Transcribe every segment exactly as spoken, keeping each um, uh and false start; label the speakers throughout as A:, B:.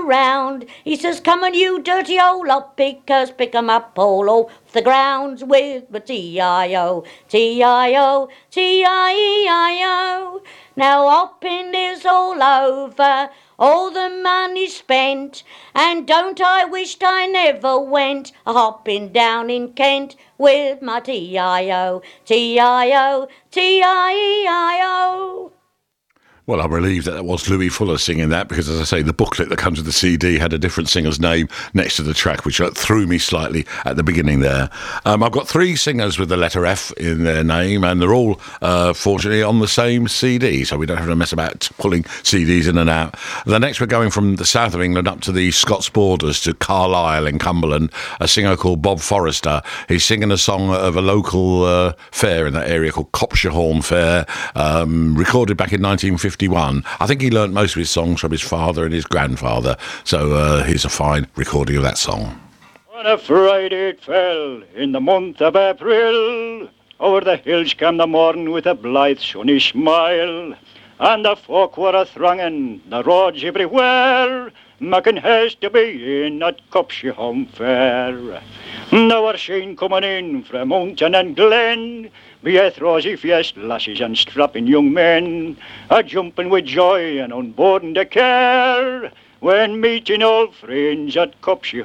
A: round. He says, come on, you dirty old lot pickers, pick 'em up all off the grounds with the T I O, T I O, T I E I O. Now hopping is all over, all the money spent, and don't I wished I never went a hopping down in Kent with my T I O, T I O, T I E I O.
B: Well, I'm relieved that that was Louis Fuller singing that, because, as I say, the booklet that comes with the C D had a different singer's name next to the track, which threw me slightly at the beginning there. Um, I've got three singers with the letter F in their name, and they're all, uh, fortunately, on the same C D, so we don't have to mess about pulling C Ds in and out. The next, we're going from the south of England up to the Scots borders to Carlisle in Cumberland, a singer called Bob Forrester. He's singing a song of a local uh, fair in that area called Copshire Fair, um, recorded back in nineteen fifty-one. I think he learnt most of his songs from his father and his grandfather, so uh, here's a fine recording of that song.
C: On a Friday it fell, in the month of April, over the hills came the morn with a blithe sunny smile, and the folk were a-thronging the roads everywhere, making haste to be in at Copshire Fair. Now were seen coming in from mountain and glen, beeth rosy-faced lasses and strapping young men, a-jumping with joy and unboarding the care, when meeting old friends at Copshire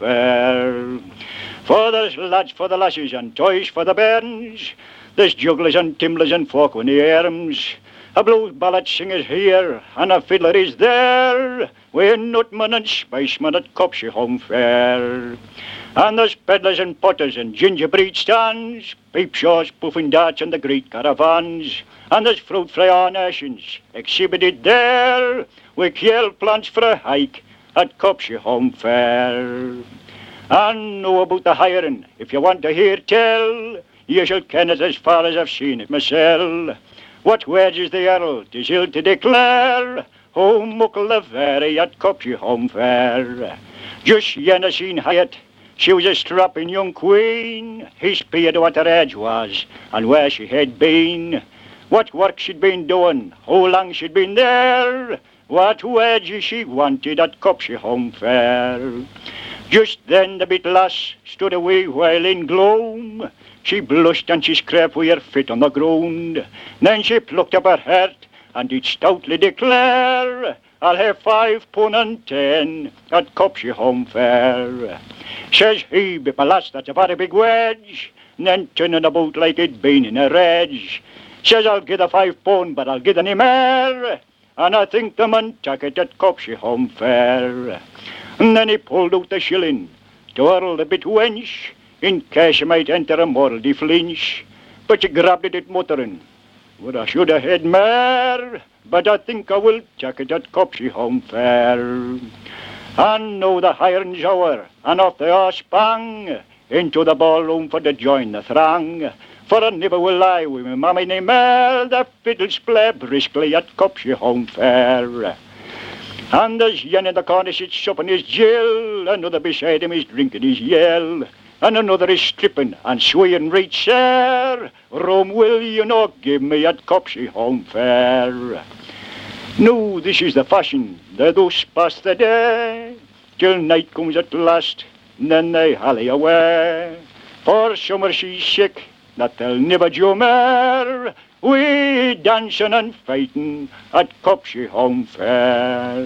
C: Fair. For there's lads for the lasses and toys for the bairns, there's jugglers and timblers and folk with the arms, a blues ballad singer's here and a fiddler is there, with nutman and spiceman at Copshire Fair. And there's peddlers and potters and gingerbread stands, peep shows, puffing darts and the great caravans, and there's fruit fry nations exhibited there, with kale plants for a hike at Copshire Fair. And know about the hiring, if you want to hear tell, you shall ken it as far as I've seen it myself. What wages the earl, 'tis ill to declare, oh muckle the very at Copshire Fair. Just yen I seen Hyatt, she was a strapping young queen, he speared what her age was, and where she had been, what work she'd been doing, how long she'd been there, what wages she wanted at Copshire Fair. Just then the bit lass stood a wee while in gloom, she blushed and she scraped with her feet on the ground, then she plucked up her heart and did stoutly declare, I'll have five pun and ten at Copshire Fair. Says he, but my lass, that's a very big wedge, and then turning about like it'd been in a rage. Says I'll give the five pun, but I'll give any more, and I think the man took it at Copshire Fair. And then he pulled out the shilling to hurl the bit wench, in case she might enter a moral flinch, but she grabbed it at muttering, well, I should have had more, but I think I will take it at Copshire Fair. And now the hiring's hour, and off they all sprang into the ballroom for to join the throng. For I never will I with my mammy nae more, the fiddles play briskly at Copshire Fair. And there's yen in the corner sits supping his gill, another beside him is drinking his yell, and another is stripping and swaying right sir. Rome will you not give me at Copshire Fair. No, this is the fashion, they thus pass the day, till night comes at last, and then they hally away. For summer she's sick, that they'll never do more, we dancing and fighting at Copshire Fair.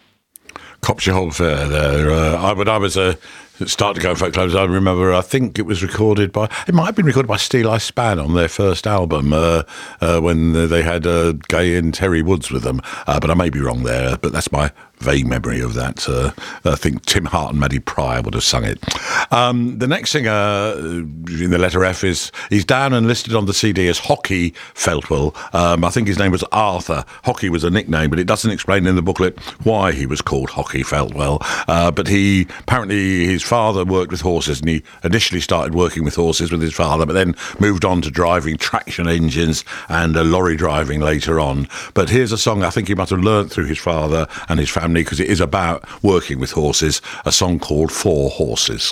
B: Copshire Fair there. Uh, I, when I was a... Uh... Start to Go Folk Clubs, I remember, I think it was recorded by, it might have been recorded by Steel Eye Span on their first album, uh, uh, when they had uh, Gay and Terry Woods with them, uh, but I may be wrong there, but that's my vague memory of that. Uh, I think Tim Hart and Maddie Pryor would have sung it. Um, the next singer in the letter F is, he's down and listed on the C D as Hockey Feltwell. Um, I think his name was Arthur. Hockey was a nickname, but it doesn't explain in the booklet why he was called Hockey Feltwell. Uh, but he, apparently his father worked with horses, and he initially started working with horses with his father, but then moved on to driving traction engines and uh, lorry driving later on. But here's a song I think he must have learnt through his father and his family, because it is about working with horses, a song called Four Horses.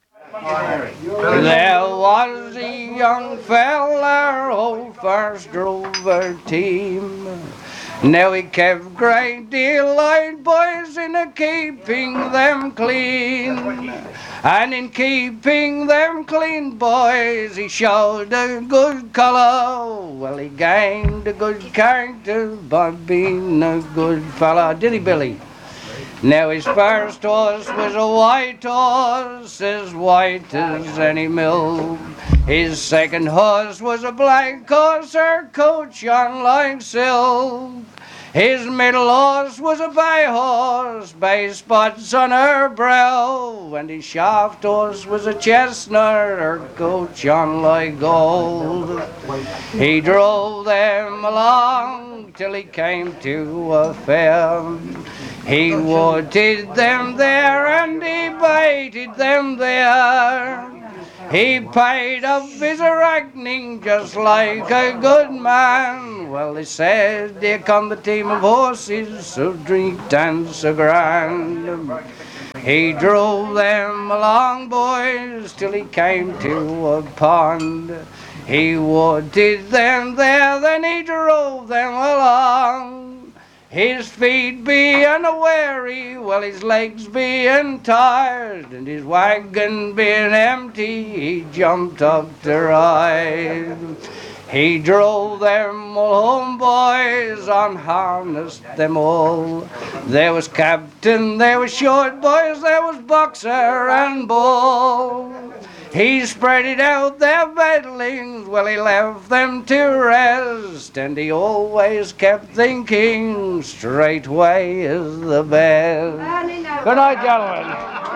D: There was a young feller who first drove a team. Now he kept great delight, boys, in a keeping them clean. And in keeping them clean, boys, he showed a good colour. Well, he gained a good character by being a good fella. Did he, Billy? Now his first horse was a white horse, as white as any mill. His second horse was a black horse, her coat shone like silk. His middle horse was a bay horse, bay spots on her brow. And his shaft horse was a chestnut, her coat shone like gold. He drove them along till he came to a fair. He wooded them there and he baited them there. He paid up his reckoning just like a good man. Well, they said, here come the team of horses, so drink and so grand. He drove them along, boys, till he came to a pond. He wooded them there, then he drove them along. His feet being weary, well, his legs being tired, and his wagon being empty, he jumped up to ride. He drove them all home, boys, unharnessed them all. There was captain, there was short, boys, there was boxer and bull. He spread it out their beddlings, well, he left them to rest, and he always kept thinking straightway is the best. Good night, gentlemen.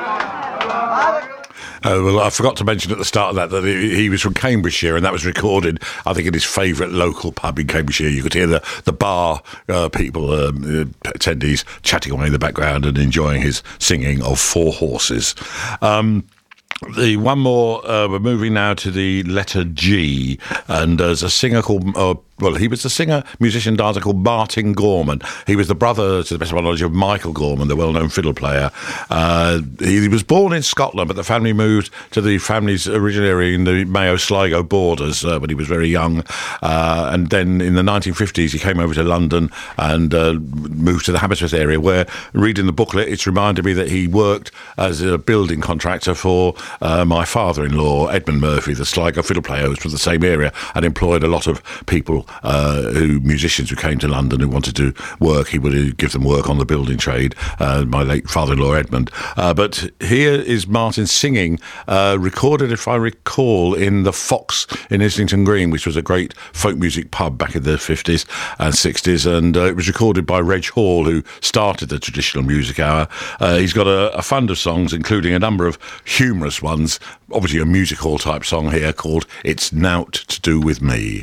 B: Uh, well, I forgot to mention at the start of that that he, he was from Cambridgeshire, and that was recorded, I think, in his favourite local pub in Cambridgeshire. You could hear the, the bar uh, people, um, uh, attendees, chatting away in the background and enjoying his singing of Four Horses. Um, The one more, uh, we're moving now to the letter G, and there's a singer called, uh, well, he was a singer, musician, dancer called Martin Gorman. He was the brother, to the best of my knowledge, of Michael Gorman, the well-known fiddle player. Uh, he was born in Scotland, but the family moved to the family's original area in the Mayo-Sligo borders uh, when he was very young. Uh, and then in the nineteen fifties, he came over to London and uh, moved to the Hammersmith area, where, reading the booklet, it's reminded me that he worked as a building contractor for uh, my father-in-law, Edmund Murphy, the Sligo fiddle player, who was from the same area, and employed a lot of people Uh, who musicians who came to London who wanted to work. He would give them work on the building trade, uh, my late father-in-law Edmund. Uh, but here is Martin singing, uh, recorded, if I recall, in the Fox in Islington Green, which was a great folk music pub back in the fifties and sixties, and uh, it was recorded by Reg Hall, who started the traditional music hour. Uh, he's got a, a fund of songs, including a number of humorous ones, obviously a music hall type song here called It's Nout to Do With Me.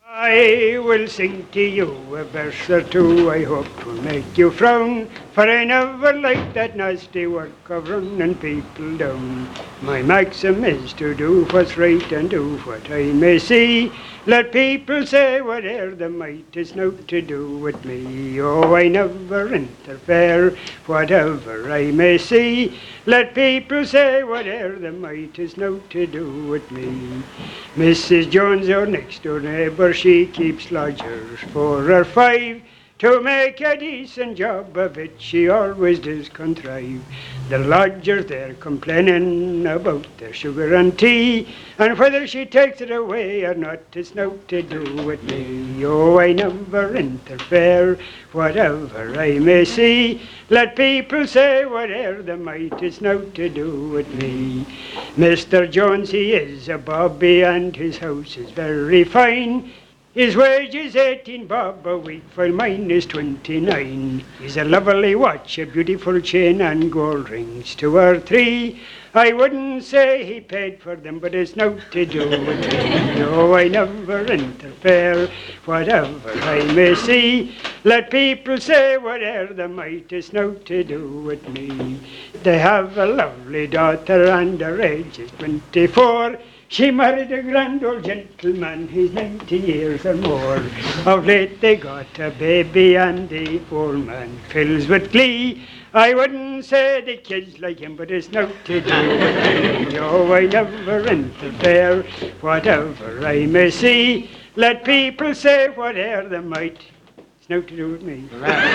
E: I will sing to you a verse or two, I hope will make you frown, for I never liked that nasty work of running people down. My maxim is to do what's right and do what I may see. Let people say whate'er they might, it's nought to do with me. Oh, I never interfere, whatever I may see. Let people say whate'er they might, it's nought to do with me. Missus Jones, your next door neighbour, she keeps lodgers four or five. To make a decent job of it, she always does contrive. The lodgers, they're complaining about their sugar and tea, and whether she takes it away or not, it's nought to do with me. Oh, I never interfere, whatever I may see. Let people say whatever they might, it's nought to do with me. Mister Jones, he is a bobby, and his house is very fine. His wage is eighteen bob a week, while mine is twenty-nine. He's a lovely watch, a beautiful chain, and gold rings, two or three. I wouldn't say he paid for them, but it's nought to do with me. No, I never interfere, whatever I may see. Let people say whatever they might, it's nought to do with me. They have a lovely daughter, and her age is twenty-four. She married a grand old gentleman, he's ninety years or more. Of late they got a baby, and the old man fills with glee. I wouldn't say the kids like him, but it's nought to do with me. No, I never interfere, whatever I may see. Let people say whatever they might, It's nothing to do with me.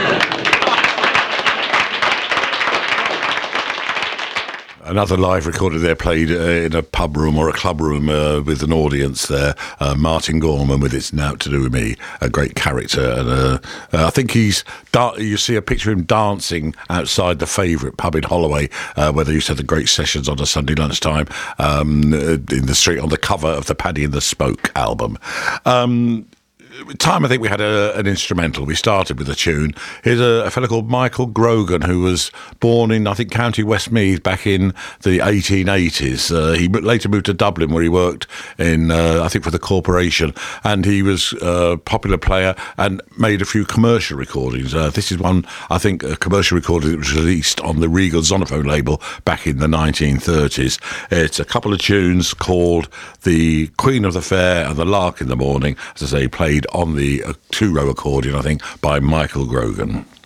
B: Another live recording there played uh, in a pub room or a club room uh, with an audience there. Uh, Martin Gorman with It's Now to Do With Me, a great character. And uh, uh, I think he's, da- you see a picture of him dancing outside the favourite pub in Holloway, uh, where they used to have the great sessions on a Sunday lunchtime um, in the street on the cover of the Paddy and the Spoke album. Um, Time, I think we had a, an instrumental. We started with a tune. Here's a, a fellow called Michael Grogan, who was born in, I think, County Westmeath back in the eighteen eighties. Uh, he later moved to Dublin, where he worked in, uh, I think, for the corporation. And he was a popular player and made a few commercial recordings. Uh, this is one, I think, a commercial recording that was released on the Regal Zonophone label back in the nineteen thirties. It's a couple of tunes called The Queen of the Fair and The Lark in the Morning, as I say, played on the uh, two-row accordion, I think, by Michael Grogan.